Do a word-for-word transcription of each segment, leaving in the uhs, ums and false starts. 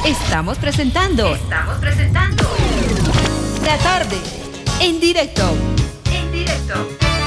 Estamos presentando. Estamos presentando. La tarde. En directo. En directo.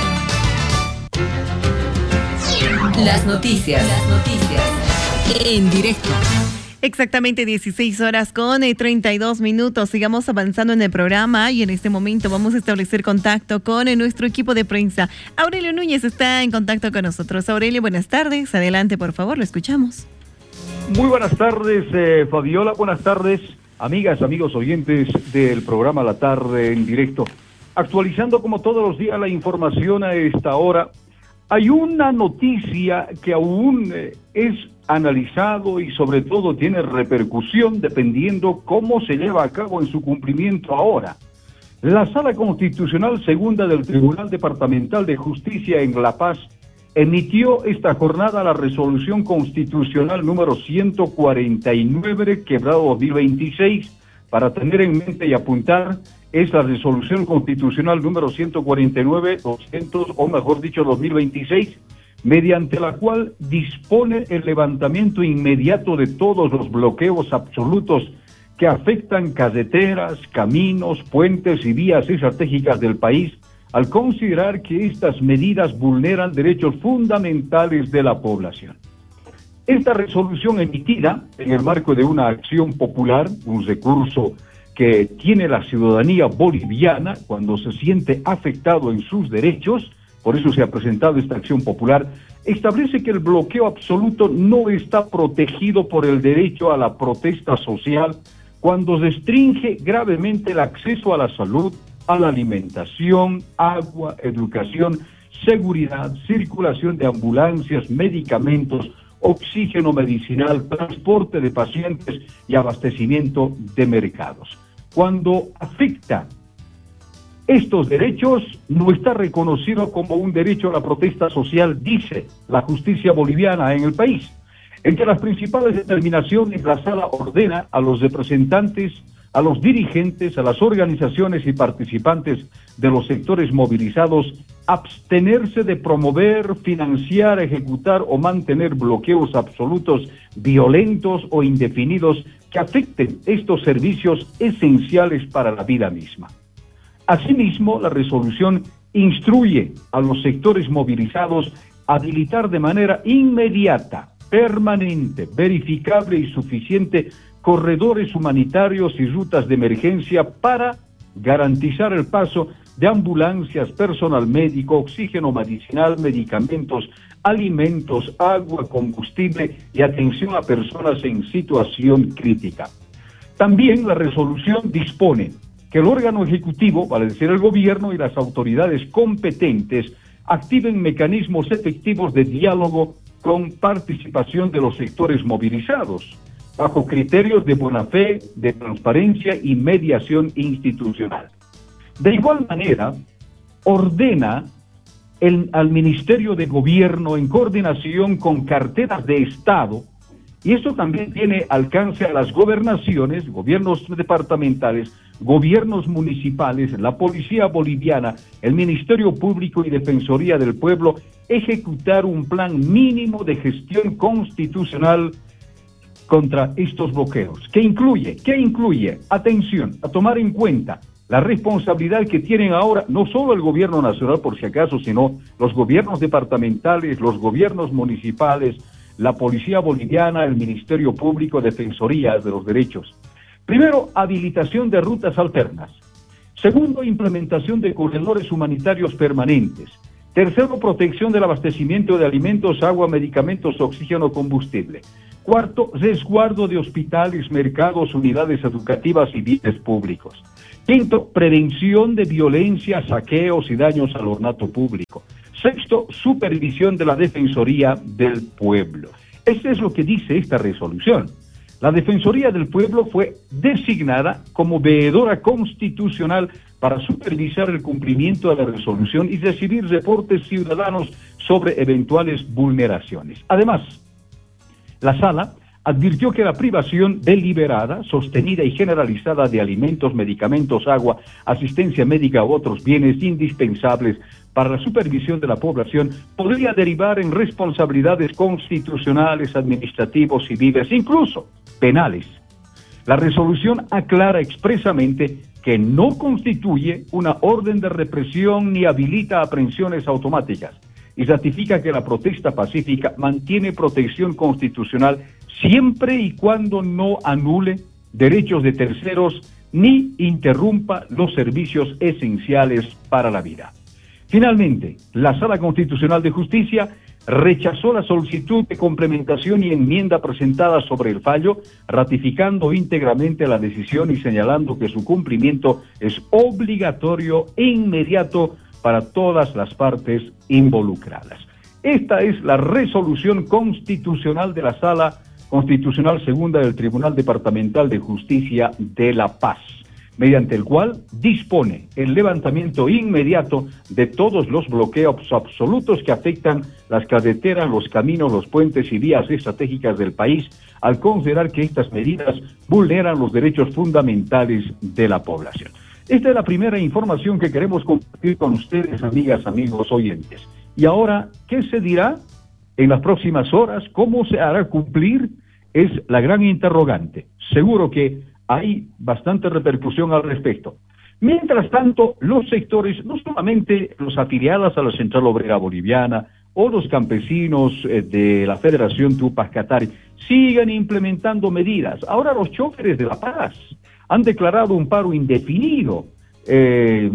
Las noticias. Las noticias. En directo. Exactamente dieciséis horas con treinta y dos minutos. Sigamos avanzando en el programa y en este momento vamos a establecer contacto con nuestro equipo de prensa. Aurelio Núñez está en contacto con nosotros. Aurelio, buenas tardes. Adelante, por favor, lo escuchamos. Muy buenas tardes, eh, Fabiola. Buenas tardes, amigas, amigos oyentes del programa La Tarde en Directo. Actualizando como todos los días la información a esta hora. Hay una noticia que aún eh, es analizado y sobre todo tiene repercusión dependiendo cómo se lleva a cabo en su cumplimiento ahora. La Sala Constitucional Segunda del Tribunal Departamental de Justicia en La Paz emitió esta jornada la resolución constitucional número ciento cuarenta y nueve, quebrado dos mil veintiséis, para tener en mente y apuntar, es la resolución constitucional número ciento cuarenta y nueve, doscientos, o mejor dicho, dos mil veintiséis, mediante la cual dispone el levantamiento inmediato de todos los bloqueos absolutos que afectan carreteras, caminos, puentes y vías estratégicas del país, al considerar que estas medidas vulneran derechos fundamentales de la población. Esta resolución emitida en el marco de una acción popular, un recurso que tiene la ciudadanía boliviana cuando se siente afectado en sus derechos, por eso se ha presentado esta acción popular, establece que el bloqueo absoluto no está protegido por el derecho a la protesta social cuando restringe gravemente el acceso a la salud, a la alimentación, agua, educación, seguridad, circulación de ambulancias, medicamentos, oxígeno medicinal, transporte de pacientes y abastecimiento de mercados. Cuando afecta estos derechos, no está reconocido como un derecho a la protesta social, dice la justicia boliviana en el país. Entre las principales determinaciones, la sala ordena a los representantes, a los dirigentes, a las organizaciones y participantes de los sectores movilizados, abstenerse de promover, financiar, ejecutar o mantener bloqueos absolutos, violentos o indefinidos que afecten estos servicios esenciales para la vida misma. Asimismo, la resolución instruye a los sectores movilizados a habilitar de manera inmediata, permanente, verificable y suficiente corredores humanitarios y rutas de emergencia para garantizar el paso de ambulancias, personal médico, oxígeno medicinal, medicamentos, alimentos, agua, combustible y atención a personas en situación crítica. También la resolución dispone que el órgano ejecutivo, vale decir el gobierno y las autoridades competentes, activen mecanismos efectivos de diálogo con participación de los sectores movilizados, bajo criterios de buena fe, de transparencia y mediación institucional. De igual manera, ordena el, al Ministerio de Gobierno, en coordinación con carteras de Estado, y esto también tiene alcance a las gobernaciones, gobiernos departamentales, gobiernos municipales, la Policía Boliviana, el Ministerio Público y Defensoría del Pueblo, ejecutar un plan mínimo de gestión constitucional contra estos bloqueos. ¿Qué incluye? ¿Qué incluye? Atención, a tomar en cuenta la responsabilidad que tienen ahora no solo el gobierno nacional, por si acaso, sino los gobiernos departamentales, los gobiernos municipales, la Policía Boliviana, el Ministerio Público, Defensoría de los Derechos. Primero, habilitación de rutas alternas. Segundo, implementación de corredores humanitarios permanentes. Tercero, protección del abastecimiento de alimentos, agua, medicamentos, oxígeno, combustible. Cuarto, resguardo de hospitales, mercados, unidades educativas y bienes públicos. Quinto, prevención de violencia, saqueos y daños al ornato público. Sexto, supervisión de la Defensoría del Pueblo. Esto es lo que dice esta resolución. La Defensoría del Pueblo fue designada como veedora constitucional para supervisar el cumplimiento de la resolución y recibir reportes ciudadanos sobre eventuales vulneraciones. Además, la Sala advirtió que la privación deliberada, sostenida y generalizada de alimentos, medicamentos, agua, asistencia médica u otros bienes indispensables para la supervisión de la población podría derivar en responsabilidades constitucionales, administrativos, civiles, incluso penales. La resolución aclara expresamente que no constituye una orden de represión ni habilita aprehensiones automáticas y ratifica que la protesta pacífica mantiene protección constitucional siempre y cuando no anule derechos de terceros ni interrumpa los servicios esenciales para la vida. Finalmente, la Sala Constitucional de Justicia rechazó la solicitud de complementación y enmienda presentada sobre el fallo, ratificando íntegramente la decisión y señalando que su cumplimiento es obligatorio e inmediato para todas las partes involucradas. Esta es la resolución constitucional de la Sala Constitucional Segunda del Tribunal Departamental de Justicia de La Paz, mediante el cual dispone el levantamiento inmediato de todos los bloqueos absolutos que afectan las carreteras, los caminos, los puentes y vías estratégicas del país, al considerar que estas medidas vulneran los derechos fundamentales de la población. Esta es la primera información que queremos compartir con ustedes, amigas, amigos, oyentes. Y ahora, ¿qué se dirá en las próximas horas? ¿Cómo se hará cumplir? Es la gran interrogante. Seguro que hay bastante repercusión al respecto. Mientras tanto, los sectores, no solamente los afiliados a la Central Obrera Boliviana o los campesinos eh, de la Federación Tupac Katari, siguen implementando medidas. Ahora los choferes de La Paz han declarado un paro indefinido. Eh,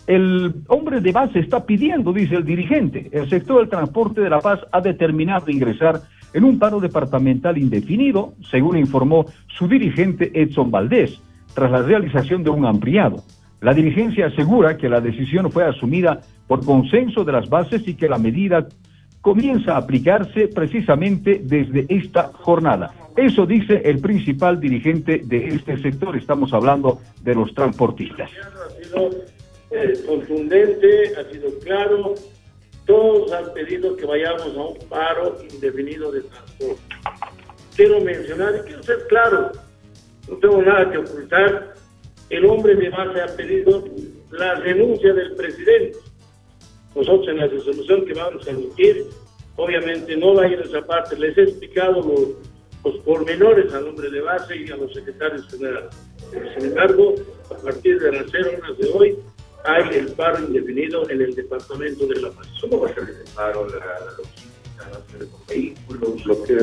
el hombre de base está pidiendo, dice el dirigente, el sector del transporte de La Paz ha determinado ingresar en un paro departamental indefinido, según informó su dirigente Edson Valdés, tras la realización de un ampliado. La dirigencia asegura que la decisión fue asumida por consenso de las bases y que la medida comienza a aplicarse precisamente desde esta jornada. Eso dice el principal dirigente de este sector, estamos hablando de los transportistas. Ha sido eh, contundente, ha sido claro. Todos han pedido que vayamos a un paro indefinido de transporte. Quiero mencionar, y quiero ser claro, no tengo nada que ocultar, el hombre de base ha pedido la renuncia del presidente. Nosotros en la resolución que vamos a emitir, obviamente no va a ir a esa parte, les he explicado los, los pormenores al hombre de base y a los secretarios generales. Sin embargo, a partir de las cero horas de hoy, hay el paro indefinido en el departamento de La Paz. ¿Cómo va a ser el paro? La, la logística, va a ser con vehículos,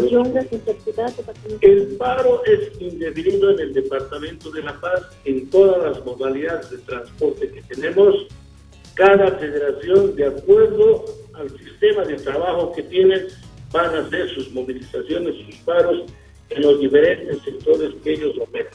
bloqueos. El paro es indefinido en el departamento de La Paz en todas las modalidades de transporte que tenemos. Cada federación, de acuerdo al sistema de trabajo que tienen, van a hacer sus movilizaciones, sus paros en los diferentes sectores que ellos operan.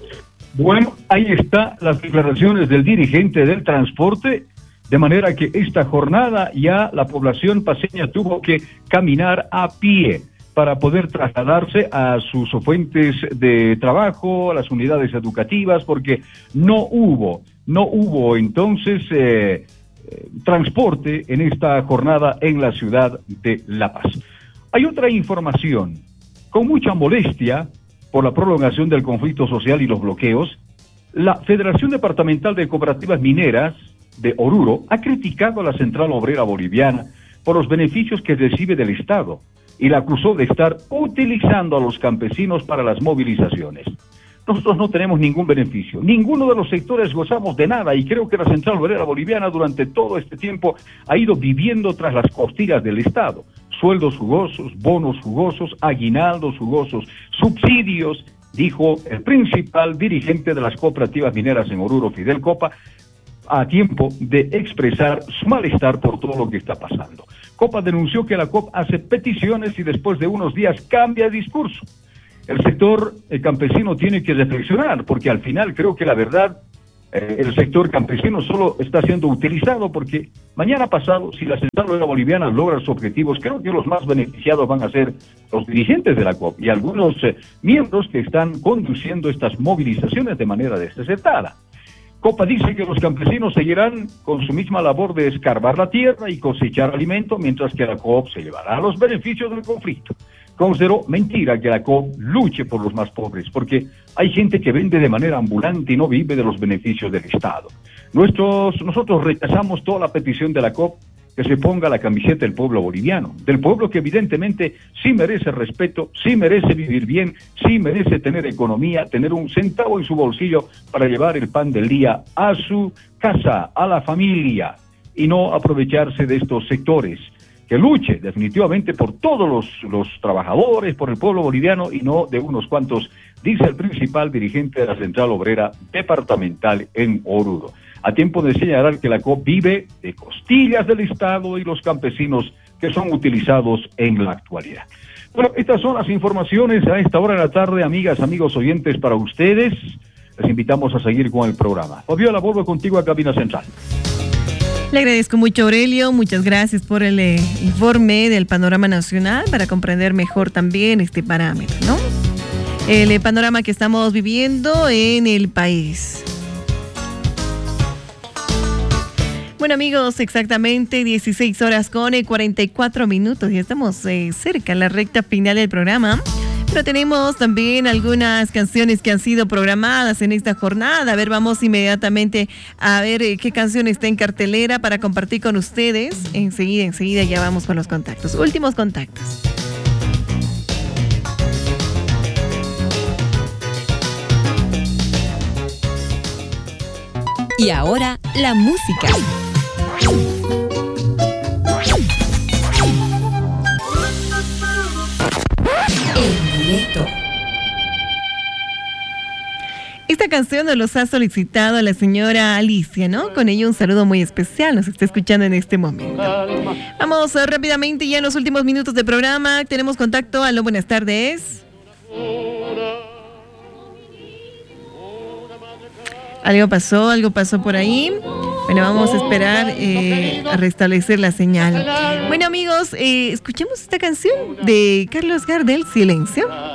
Bueno, ahí está las declaraciones del dirigente del transporte, de manera que esta jornada ya la población paceña tuvo que caminar a pie para poder trasladarse a sus fuentes de trabajo, a las unidades educativas, porque no hubo, no hubo entonces eh, eh, transporte en esta jornada en la ciudad de La Paz. Hay otra información, con mucha molestia, por la prolongación del conflicto social y los bloqueos, la Federación Departamental de Cooperativas Mineras de Oruro ha criticado a la Central Obrera Boliviana por los beneficios que recibe del Estado y la acusó de estar utilizando a los campesinos para las movilizaciones. Nosotros no tenemos ningún beneficio, ninguno de los sectores gozamos de nada y creo que la Central Obrera Boliviana durante todo este tiempo ha ido viviendo tras las costillas del Estado. Sueldos jugosos, bonos jugosos, aguinaldos jugosos, subsidios, dijo el principal dirigente de las cooperativas mineras en Oruro, Fidel Copa, a tiempo de expresar su malestar por todo lo que está pasando. Copa denunció que la C O P hace peticiones y después de unos días cambia de discurso. El sector el campesino tiene que reflexionar, porque al final creo que la verdad, eh, el sector campesino solo está siendo utilizado porque mañana pasado, si la Central Obrera Boliviana logra sus objetivos, creo que los más beneficiados van a ser los dirigentes de la C O P y algunos eh, miembros que están conduciendo estas movilizaciones de manera desacertada. Copa dice que los campesinos seguirán con su misma labor de escarbar la tierra y cosechar alimento, mientras que la C O P se llevará los beneficios del conflicto. Consideró mentira que la C O P luche por los más pobres, porque hay gente que vende de manera ambulante y no vive de los beneficios del Estado. Nuestros, nosotros rechazamos toda la petición de la C O P que se ponga la camiseta del pueblo boliviano, del pueblo que evidentemente sí merece respeto, sí merece vivir bien, sí merece tener economía, tener un centavo en su bolsillo para llevar el pan del día a su casa, a la familia, y no aprovecharse de estos sectores. Que luche definitivamente por todos los, los trabajadores, por el pueblo boliviano y no de unos cuantos, dice el principal dirigente de la Central Obrera Departamental en Oruro. A tiempo de señalar que la C O P vive de costillas del Estado y los campesinos que son utilizados en la actualidad. Bueno, estas son las informaciones a esta hora de la tarde, amigas, amigos oyentes, para ustedes. Les invitamos a seguir con el programa. Fabiola, vuelvo contigo a Cabina Central. Le agradezco mucho, Aurelio, muchas gracias por el eh, informe del panorama nacional para comprender mejor también este parámetro, ¿no? El eh, panorama que estamos viviendo en el país. Bueno, amigos, exactamente dieciséis horas con cuarenta y cuatro minutos, ya estamos eh, cerca, en la recta final del programa. Pero tenemos también algunas canciones que han sido programadas en esta jornada. A ver, vamos inmediatamente a ver eh, qué canción está en cartelera para compartir con ustedes. Enseguida, enseguida ya vamos con los contactos. Últimos contactos. Y ahora, la música. En directo. Esta canción nos los ha solicitado la señora Alicia, ¿no? Con ella un saludo muy especial, nos está escuchando en este momento. Vamos uh, rápidamente ya en los últimos minutos del programa. Tenemos contacto. Aló, buenas tardes. Algo pasó, algo pasó por ahí. Bueno, vamos a esperar eh, a restablecer la señal. Bueno, amigos, eh, escuchemos esta canción de Carlos Gardel, Silencio.